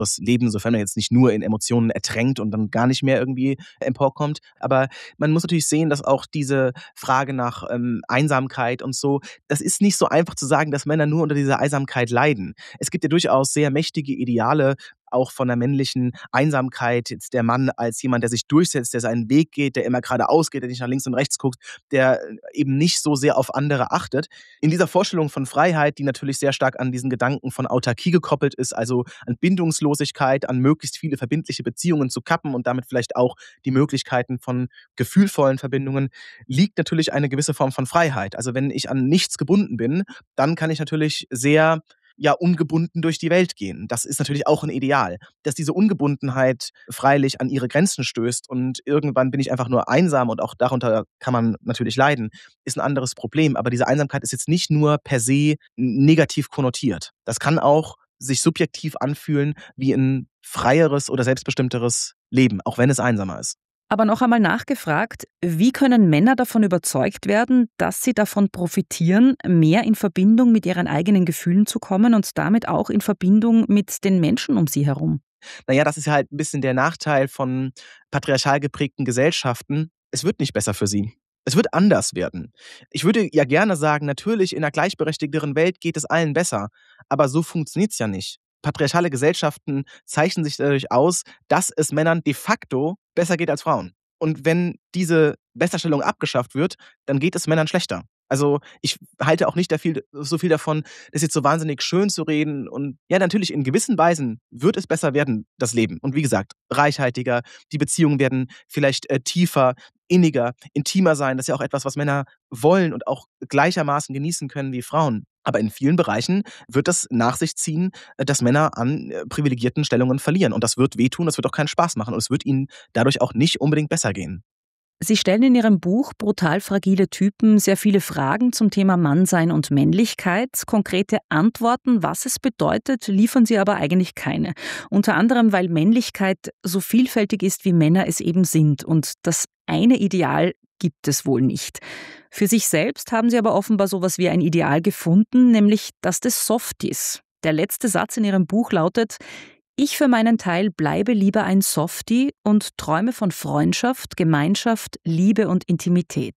das Leben, sofern man jetzt nicht nur in Emotionen ertränkt und dann gar nicht mehr irgendwie emporkommt. Aber man muss natürlich sehen, dass auch diese Frage nach Einsamkeit und so, das ist nicht so einfach zu sagen, dass Männer nur unter dieser Einsamkeit leiden. Es gibt ja durchaus sehr mächtige Ideale, auch von der männlichen Einsamkeit. Jetzt der Mann als jemand, der sich durchsetzt, der seinen Weg geht, der immer geradeaus geht, der nicht nach links und rechts guckt, der eben nicht so sehr auf andere achtet. In dieser Vorstellung von Freiheit, die natürlich sehr stark an diesen Gedanken von Autarkie gekoppelt ist, also an Bindungslosigkeit, an möglichst viele verbindliche Beziehungen zu kappen und damit vielleicht auch die Möglichkeiten von gefühlvollen Verbindungen, liegt natürlich eine gewisse Form von Freiheit. Also wenn ich an nichts gebunden bin, dann kann ich natürlich sehr ungebunden durch die Welt gehen. Das ist natürlich auch ein Ideal. Dass diese Ungebundenheit freilich an ihre Grenzen stößt und irgendwann bin ich einfach nur einsam und auch darunter kann man natürlich leiden, ist ein anderes Problem. Aber diese Einsamkeit ist jetzt nicht nur per se negativ konnotiert. Das kann auch sich subjektiv anfühlen wie ein freieres oder selbstbestimmteres Leben, auch wenn es einsamer ist. Aber noch einmal nachgefragt, wie können Männer davon überzeugt werden, dass sie davon profitieren, mehr in Verbindung mit ihren eigenen Gefühlen zu kommen und damit auch in Verbindung mit den Menschen um sie herum? Naja, das ist ja halt ein bisschen der Nachteil von patriarchal geprägten Gesellschaften. Es wird nicht besser für sie. Es wird anders werden. Ich würde ja gerne sagen, natürlich in einer gleichberechtigteren Welt geht es allen besser, aber so funktioniert's ja nicht. Patriarchale Gesellschaften zeichnen sich dadurch aus, dass es Männern de facto besser geht als Frauen. Und wenn diese Besserstellung abgeschafft wird, dann geht es Männern schlechter. Also, ich halte auch nicht so viel davon, das jetzt so wahnsinnig schön zu reden und ja, natürlich in gewissen Weisen wird es besser werden, das Leben. Und wie gesagt, reichhaltiger, die Beziehungen werden vielleicht, tiefer, inniger, intimer sein. Das ist ja auch etwas, was Männer wollen und auch gleichermaßen genießen können wie Frauen. Aber in vielen Bereichen wird das nach sich ziehen, dass Männer an, privilegierten Stellungen verlieren. Und das wird wehtun, das wird auch keinen Spaß machen und es wird ihnen dadurch auch nicht unbedingt besser gehen. Sie stellen in Ihrem Buch Brutal fragile Typen sehr viele Fragen zum Thema Mannsein und Männlichkeit. Konkrete Antworten, was es bedeutet, liefern Sie aber eigentlich keine. Unter anderem, weil Männlichkeit so vielfältig ist, wie Männer es eben sind. Und das eine Ideal gibt es wohl nicht. Für sich selbst haben Sie aber offenbar sowas wie ein Ideal gefunden, nämlich das des Softies. Der letzte Satz in Ihrem Buch lautet: Ich für meinen Teil bleibe lieber ein Softie und träume von Freundschaft, Gemeinschaft, Liebe und Intimität.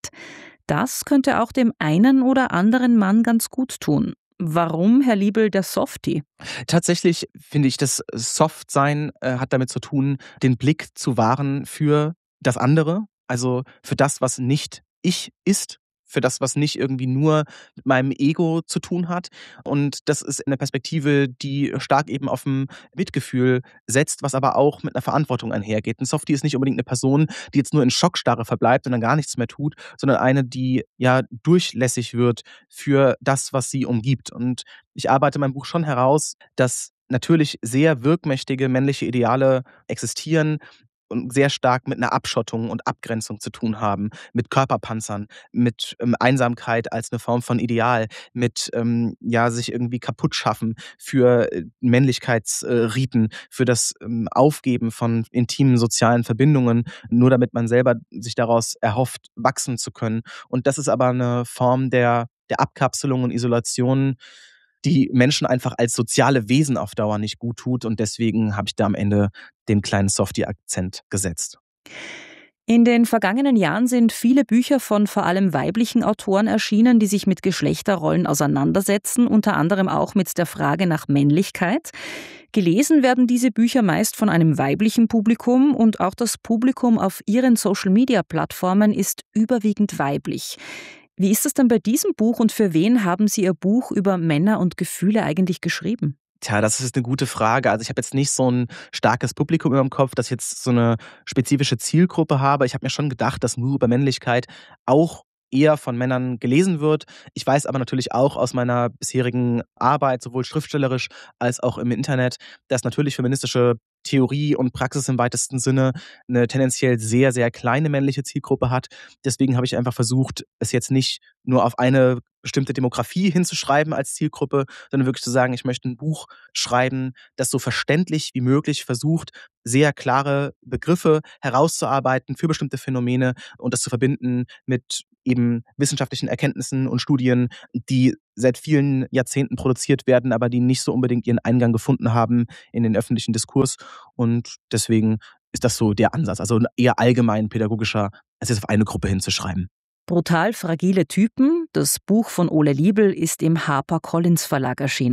Das könnte auch dem einen oder anderen Mann ganz gut tun. Warum, Herr Liebel, der Softie? Tatsächlich finde ich, das Softsein, hat damit zu tun, den Blick zu wahren für das andere, also für das, was nicht ich ist, für das, was nicht irgendwie nur mit meinem Ego zu tun hat. Und das ist eine Perspektive, die stark eben aufm Mitgefühl setzt, was aber auch mit einer Verantwortung einhergeht. 'N Softie ist nicht unbedingt eine Person, die jetzt nur in Schockstarre verbleibt und dann gar nichts mehr tut, sondern eine, die ja durchlässig wird für das, was sie umgibt. Und ich arbeite in meinem Buch schon heraus, dass natürlich sehr wirkmächtige männliche Ideale existieren und sehr stark mit einer Abschottung und Abgrenzung zu tun haben, mit Körperpanzern, mit, Einsamkeit als eine Form von Ideal, mit, sich irgendwie kaputt schaffen für, Männlichkeitsriten, für das, Aufgeben von intimen sozialen Verbindungen, nur damit man selber sich daraus erhofft, wachsen zu können. Und das ist aber eine Form der Abkapselung und Isolation, die Menschen einfach als soziale Wesen auf Dauer nicht gut tut und deswegen habe ich da am Ende den kleinen Softie-Akzent gesetzt. In den vergangenen Jahren sind viele Bücher von vor allem weiblichen Autoren erschienen, die sich mit Geschlechterrollen auseinandersetzen, unter anderem auch mit der Frage nach Männlichkeit. Gelesen werden diese Bücher meist von einem weiblichen Publikum und auch das Publikum auf ihren Social-Media-Plattformen ist überwiegend weiblich. Wie ist es denn bei diesem Buch und für wen haben Sie Ihr Buch über Männer und Gefühle eigentlich geschrieben? Tja, das ist eine gute Frage. Also, ich habe jetzt nicht so ein starkes Publikum im Kopf, das jetzt so eine spezifische Zielgruppe habe. Ich habe mir schon gedacht, dass „Nur über Männlichkeit“ auch eher von Männern gelesen wird. Ich weiß aber natürlich auch aus meiner bisherigen Arbeit, sowohl schriftstellerisch als auch im Internet, dass natürlich feministische Theorie und Praxis im weitesten Sinne eine tendenziell sehr, sehr kleine männliche Zielgruppe hat. Deswegen habe ich einfach versucht, es jetzt nicht nur auf eine bestimmte Demografie hinzuschreiben als Zielgruppe, sondern wirklich zu sagen, ich möchte ein Buch schreiben, das so verständlich wie möglich versucht, sehr klare Begriffe herauszuarbeiten für bestimmte Phänomene und das zu verbinden mit eben wissenschaftlichen Erkenntnissen und Studien, die seit vielen Jahrzehnten produziert werden, aber die nicht so unbedingt ihren Eingang gefunden haben in den öffentlichen Diskurs. Und deswegen ist das so der Ansatz, also eher allgemein pädagogischer, als jetzt auf eine Gruppe hinzuschreiben. Brutal fragile Typen, das Buch von Ole Liebel, ist im HarperCollins Verlag erschienen.